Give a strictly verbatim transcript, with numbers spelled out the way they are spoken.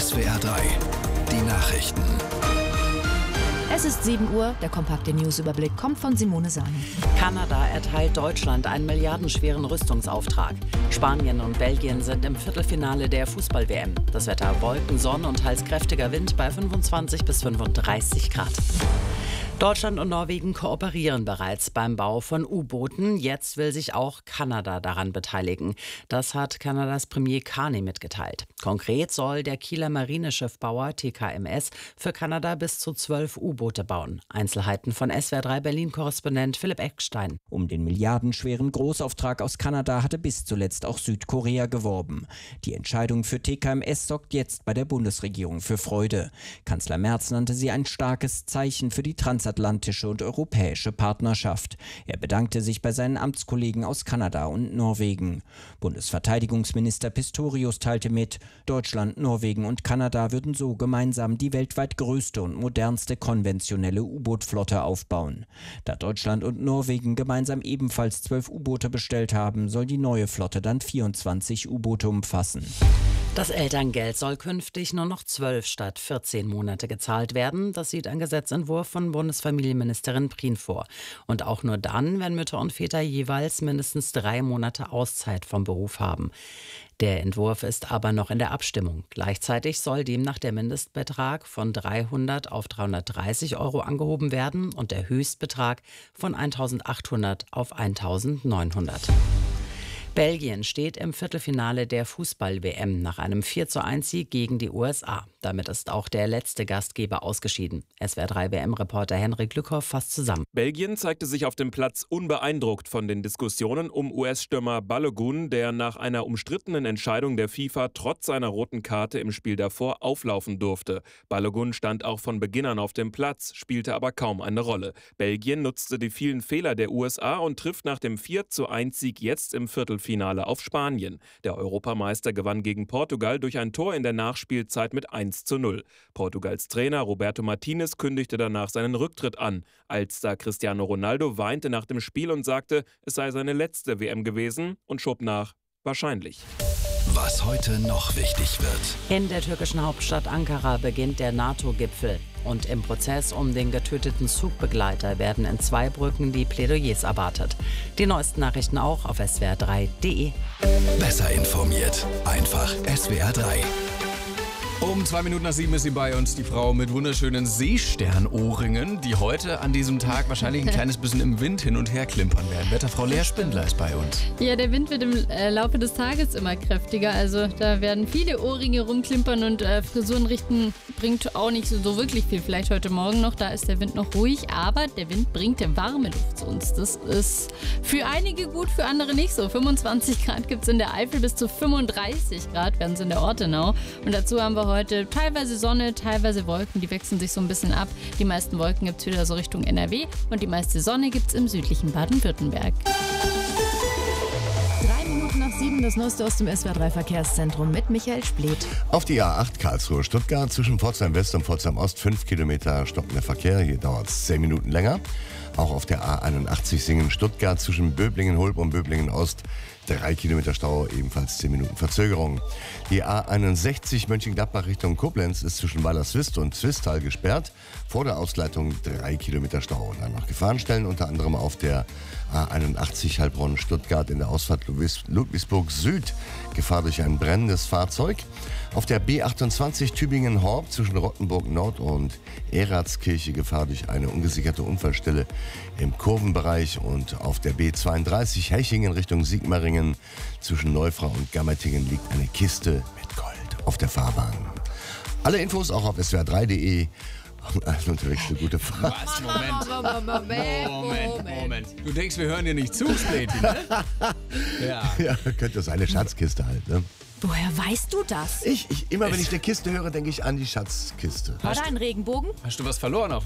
S W R drei, die Nachrichten. Es ist sieben Uhr, der kompakte Newsüberblick kommt von Simone Sahne. Kanada erteilt Deutschland einen milliardenschweren Rüstungsauftrag. Spanien und Belgien sind im Viertelfinale der Fußball-W M. Das Wetter: Wolken, Sonne und teils kräftiger Wind bei fünfundzwanzig bis fünfunddreißig Grad. Deutschland und Norwegen kooperieren bereits beim Bau von U-Booten. Jetzt will sich auch Kanada daran beteiligen. Das hat Kanadas Premier Carney mitgeteilt. Konkret soll der Kieler Marineschiffbauer T K M S für Kanada bis zu zwölf U-Boote bauen. Einzelheiten von S W R drei Berlin-Korrespondent Philipp Eckstein. Um den milliardenschweren Großauftrag aus Kanada hatte bis zuletzt auch Südkorea geworben. Die Entscheidung für T K M S sorgt jetzt bei der Bundesregierung für Freude. Kanzler Merz nannte sie ein starkes Zeichen für die transatlantische und europäische Partnerschaft. Er bedankte sich bei seinen Amtskollegen aus Kanada und Norwegen. Bundesverteidigungsminister Pistorius teilte mit, Deutschland, Norwegen und Kanada würden so gemeinsam die weltweit größte und modernste konventionelle U-Boot-Flotte aufbauen. Da Deutschland und Norwegen gemeinsam ebenfalls zwölf U-Boote bestellt haben, soll die neue Flotte dann vierundzwanzig U-Boote umfassen. Das Elterngeld soll künftig nur noch zwölf statt vierzehn Monate gezahlt werden. Das sieht ein Gesetzentwurf von Bundesfamilienministerin Prien vor. Und auch nur dann, wenn Mütter und Väter jeweils mindestens drei Monate Auszeit vom Beruf haben. Der Entwurf ist aber noch in der Abstimmung. Gleichzeitig soll demnach der Mindestbetrag von dreihundert auf dreihundertdreißig Euro angehoben werden und der Höchstbetrag von eintausendachthundert auf eintausendneunhundert. Belgien steht im Viertelfinale der Fußball-W M nach einem vier zu eins Sieg gegen die U S A. Damit ist auch der letzte Gastgeber ausgeschieden. S W R drei W M-Reporter Henrik Glückhoff fasst zusammen. Belgien zeigte sich auf dem Platz unbeeindruckt von den Diskussionen um U S-Stürmer Balogun, der nach einer umstrittenen Entscheidung der FIFA trotz seiner roten Karte im Spiel davor auflaufen durfte. Balogun stand auch von Beginn an auf dem Platz, spielte aber kaum eine Rolle. Belgien nutzte die vielen Fehler der U S A und trifft nach dem vier zu eins Sieg jetzt im Viertelfinale Finale auf Spanien. Der Europameister gewann gegen Portugal durch ein Tor in der Nachspielzeit mit eins zu null. Portugals Trainer Roberto Martinez kündigte danach seinen Rücktritt an. Altstar Cristiano Ronaldo weinte nach dem Spiel und sagte, es sei seine letzte W M gewesen und schob nach, wahrscheinlich. Was heute noch wichtig wird. In der türkischen Hauptstadt Ankara beginnt der NATO-Gipfel. Und im Prozess um den getöteten Zugbegleiter werden in Zweibrücken die Plädoyers erwartet. Die neuesten Nachrichten auch auf S W R drei punkt de. Besser informiert. Einfach S W R drei. Um zwei Minuten nach sieben ist sie bei uns, die Frau mit wunderschönen Seesternohrringen, die heute an diesem Tag wahrscheinlich ein kleines bisschen im Wind hin und her klimpern werden. Wetterfrau Lea Spindler ist bei uns. Ja, der Wind wird im äh, Laufe des Tages immer kräftiger, also da werden viele Ohrringe rumklimpern und äh, Frisuren richten bringt auch nicht so, so wirklich viel. Vielleicht heute Morgen noch, da ist der Wind noch ruhig, aber der Wind bringt warme Luft zu uns. Das ist für einige gut, für andere nicht so. fünfundzwanzig Grad gibt es in der Eifel, bis zu fünfunddreißig Grad werden es in der Ortenau. Und dazu haben wir heute teilweise Sonne, teilweise Wolken, die wechseln sich so ein bisschen ab. Die meisten Wolken gibt es wieder so Richtung N R W und die meiste Sonne gibt es im südlichen Baden-Württemberg. Drei Minuten nach sieben, das Neueste aus dem S W R drei Verkehrszentrum mit Michael Spleth. Auf die A acht Karlsruhe-Stuttgart zwischen Pforzheim West und Pforzheim Ost fünf Kilometer stockender Verkehr. Hier dauert es zehn Minuten länger. Auch auf der A einundachtzig Singen-Stuttgart zwischen Böblingen-Hulb und Böblingen-Ost drei Kilometer Stau, ebenfalls zehn Minuten Verzögerung. Die A einundsechzig Mönchengladbach Richtung Koblenz ist zwischen Weiler-Swist und Zwistal gesperrt. Vor der Ausleitung drei Kilometer Stau. Dann noch Gefahrenstellen, unter anderem auf der A einundachtzig Heilbronn-Stuttgart in der Ausfahrt Ludwigs- Ludwigsburg Süd. Gefahr durch ein brennendes Fahrzeug. Auf der B achtundzwanzig Tübingen-Horb zwischen Rottenburg Nord und Eratskirche Gefahr durch eine ungesicherte Unfallstelle im Kurvenbereich. Und auf der B zweiunddreißig Hechingen Richtung Sigmaringen zwischen Neufrau und Gammertingen liegt eine Kiste mit Gold auf der Fahrbahn. Alle Infos auch auf S W R drei punkt de. Also unterwegs eine gute Frage. Was? Moment. Moment, Moment. Du denkst, wir hören dir nicht zu, Spleti, ne? Ja. Ja, könnte sein, eine Schatzkiste halt, ne? Woher weißt du das? Ich, ich, immer wenn ich eine Kiste höre, denke ich an die Schatzkiste. War da ein Regenbogen? Hast du was verloren auf